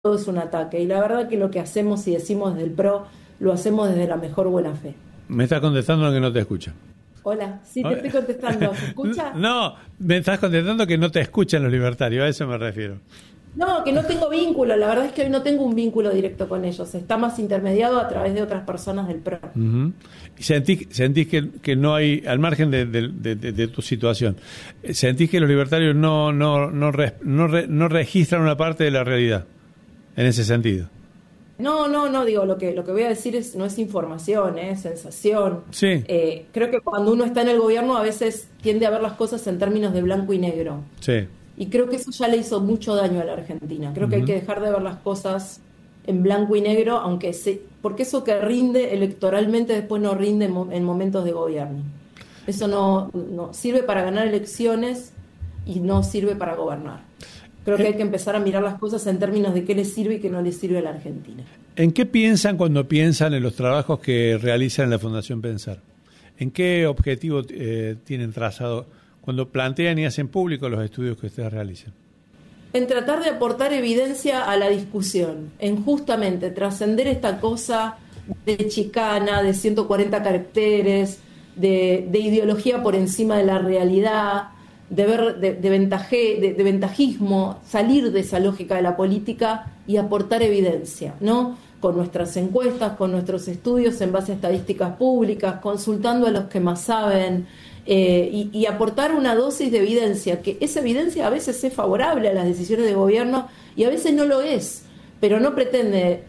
todo es un ataque. Y la verdad que lo que hacemos y decimos desde el PRO, lo hacemos desde la mejor buena fe. Me estás contestando lo que no te escucha. Hola, sí te estoy contestando. ¿Se escucha? No, me estás contestando que no te escuchan los libertarios, a eso me refiero. No, que no tengo vínculo. La verdad es que hoy no tengo un vínculo directo con ellos. Está más intermediado a través de otras personas del PRO. Uh-huh. ¿Y sentís que no hay, al margen de tu situación, sentís que los libertarios no registran una parte de la realidad en ese sentido? No, digo, lo que voy a decir no es información, es sensación. Sí. Creo que cuando uno está en el gobierno a veces tiende a ver las cosas en términos de blanco y negro. Sí. Y creo que eso ya le hizo mucho daño a la Argentina. Creo que hay que dejar de ver las cosas en blanco y negro, porque eso que rinde electoralmente después no rinde en momentos de gobierno. Eso no sirve para ganar elecciones y no sirve para gobernar. Creo que hay que empezar a mirar las cosas en términos de qué les sirve y qué no les sirve a la Argentina. ¿En qué piensan cuando piensan en los trabajos que realizan en la Fundación Pensar? ¿En qué objetivo tienen trazado cuando plantean y hacen públicos los estudios que ustedes realizan? En tratar de aportar evidencia a la discusión, en justamente trascender esta cosa de chicana, de 140 caracteres, de ideología por encima de la realidad, de ver de ventajismo, salir de esa lógica de la política y aportar evidencia, ¿no? Con nuestras encuestas, con nuestros estudios en base a estadísticas públicas, consultando a los que más saben, y aportar una dosis de evidencia, que esa evidencia a veces es favorable a las decisiones de gobierno y a veces no lo es, pero no pretende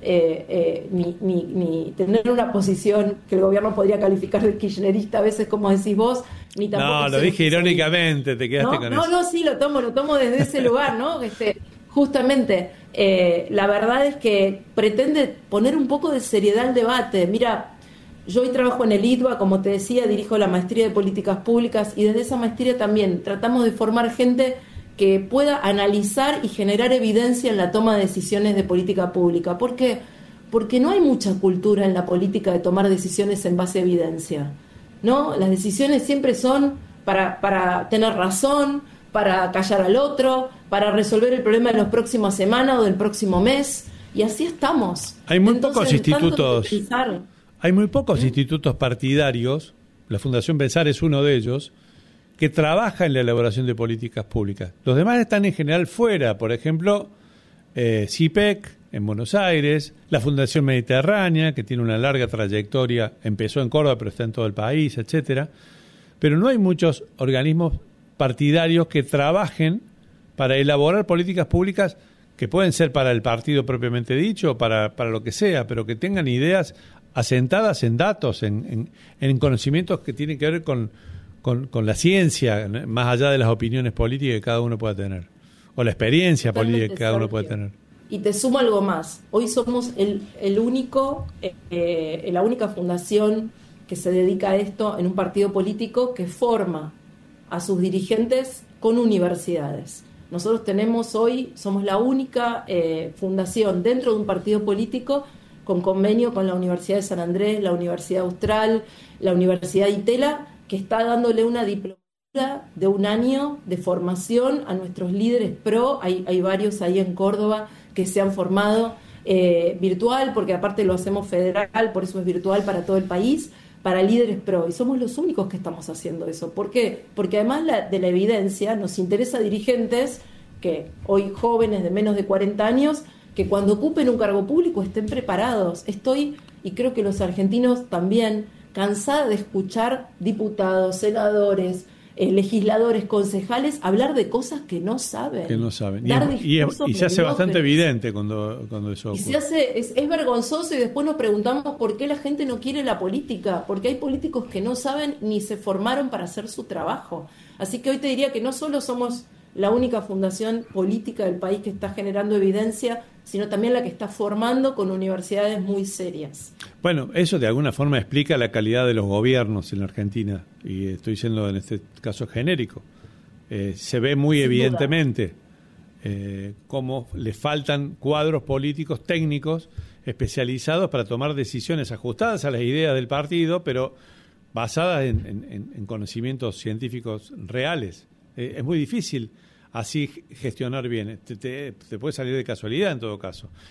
ni tener una posición que el gobierno podría calificar de kirchnerista a veces, como decís vos, ni tampoco... No, lo dije irónicamente, te quedaste con eso. No, sí, lo tomo desde ese lugar, ¿no? Justamente, la verdad es que pretende poner un poco de seriedad al debate. Mira, yo hoy trabajo en el ITBA, como te decía, dirijo la maestría de políticas públicas y desde esa maestría también tratamos de formar gente que pueda analizar y generar evidencia en la toma de decisiones de política pública. ¿Por qué? Porque no hay mucha cultura en la política de tomar decisiones en base a evidencia, ¿no? Las decisiones siempre son para tener razón, para callar al otro, para resolver el problema de las próximas semanas o del próximo mes, y así estamos. Hay muy pocos institutos partidarios, la Fundación Pensar es uno de ellos, que trabaja en la elaboración de políticas públicas. Los demás están en general fuera, por ejemplo, CIPEC en Buenos Aires, la Fundación Mediterránea, que tiene una larga trayectoria, empezó en Córdoba pero está en todo el país, etcétera. Pero no hay muchos organismos partidarios que trabajen para elaborar políticas públicas que pueden ser para el partido propiamente dicho, para lo que sea, pero que tengan ideas asentadas en datos, en conocimientos que tienen que ver con la ciencia, más allá de las opiniones políticas que cada uno pueda tener, o la experiencia política que cada uno pueda tener. Y te sumo algo más. Hoy somos la única fundación que se dedica a esto en un partido político que forma a sus dirigentes con universidades. Nosotros somos la única fundación dentro de un partido político con convenio con la Universidad de San Andrés, la Universidad Austral, la Universidad de Itela, que está dándole una diplomatura de un año de formación a nuestros líderes PRO. Hay varios ahí en Córdoba que se han formado virtual, porque aparte lo hacemos federal, por eso es virtual para todo el país, para líderes PRO, y somos los únicos que estamos haciendo eso. ¿Por qué? Porque además de la evidencia, nos interesa dirigentes que hoy jóvenes de menos de 40 años, que cuando ocupen un cargo público estén preparados. Y creo que los argentinos también, cansada de escuchar diputados, senadores, legisladores, concejales, hablar de cosas que no saben. Y se hace bastante evidente cuando eso ocurre. Es vergonzoso, y después nos preguntamos por qué la gente no quiere la política, porque hay políticos que no saben ni se formaron para hacer su trabajo. Así que hoy te diría que no solo somos la única fundación política del país que está generando evidencia, sino también la que está formando con universidades muy serias. Bueno, eso de alguna forma explica la calidad de los gobiernos en la Argentina, y estoy diciendo en este caso genérico. Se ve muy Sin evidentemente cómo le faltan cuadros políticos técnicos especializados para tomar decisiones ajustadas a las ideas del partido, pero basadas en conocimientos científicos reales. Es muy difícil así gestionar bien. Te puede salir de casualidad en todo caso.